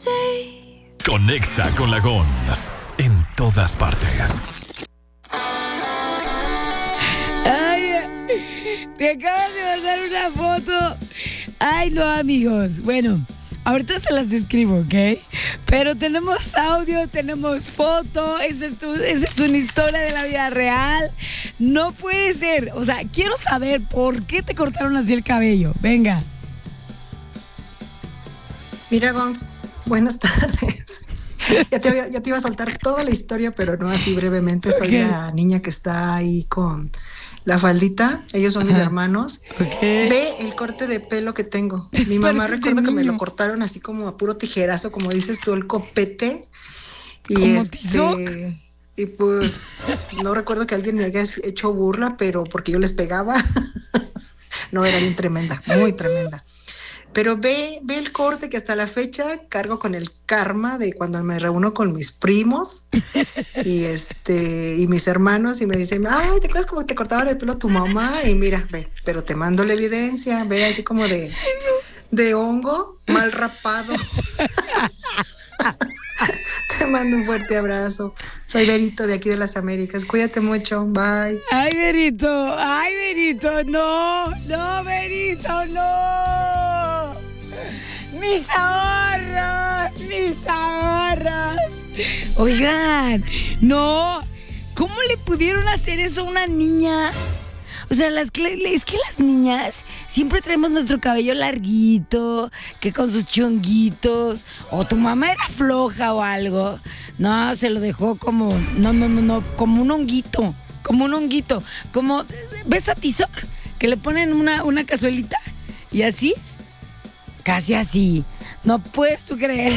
Conexa con la Gons en todas partes. Ay, me acabas de mandar una foto. Ay, no, amigos. Bueno, ahorita se las describo, ¿ok? Pero tenemos audio, tenemos foto. Esa es una historia de la vida real. No puede ser. O sea, quiero saber por qué te cortaron así el cabello. Venga. Mira, Gons, buenas tardes. Ya te iba a soltar toda la historia, pero no así brevemente. Soy la niña que está ahí con la faldita. Ellos son mis hermanos. Ve el corte de pelo que tengo. Mi mamá recuerdo que me lo cortaron así como a puro tijerazo, como dices tú, el copete. Y y pues no recuerdo que alguien me haya hecho burla, pero porque yo les pegaba. No, era bien tremenda, muy tremenda. Pero ve el corte que hasta la fecha cargo con el karma de cuando me reúno con mis primos y mis hermanos y me dicen, ay, ¿te acuerdas cómo te cortaban el pelo a tu mamá? Y mira, ve, pero te mando la evidencia, ve así como de hongo, mal rapado. Te mando un fuerte abrazo. Soy Berito de aquí de las Américas. Cuídate mucho. Bye. Ay, Berito. No, Berito, no. Mis ahorros. Oigan, no. ¿Cómo le pudieron hacer eso a una niña? O sea, es que las niñas siempre traemos nuestro cabello larguito, que con sus chonguitos, o tu mamá era floja o algo. No, se lo dejó como, no, como un honguito, como, ¿ves a Tizoc? Que le ponen una cazuelita y así, casi así. No puedes tú creer.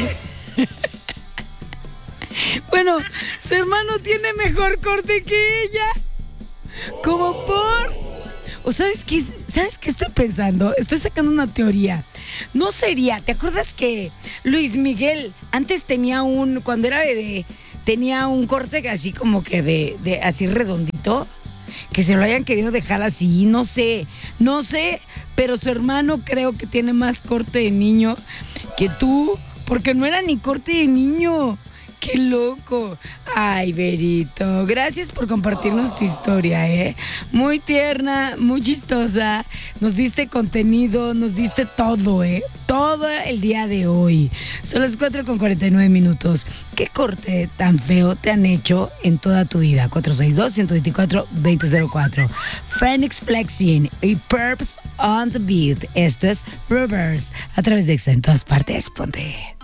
Bueno, su hermano tiene mejor corte que ella. ¿Como por? ¿O sabes qué estoy pensando? Estoy sacando una teoría. No sería, ¿te acuerdas que Luis Miguel antes cuando era bebé, tenía un corte así como que de así redondito? Que se lo hayan querido dejar así, no sé, pero su hermano creo que tiene más corte de niño que tú, porque no era ni corte de niño. ¡Qué loco! Ay, Berito, gracias por compartirnos tu historia, ¿eh? Muy tierna, muy chistosa. Nos diste contenido, nos diste todo, ¿eh? Todo el día de hoy. Son las 4:49. ¿Qué corte tan feo te han hecho en toda tu vida? 462-124-2004. Phoenix Flexing y Perps on the Beat. Esto es Reverse a través de Exa en todas partes. Ponte.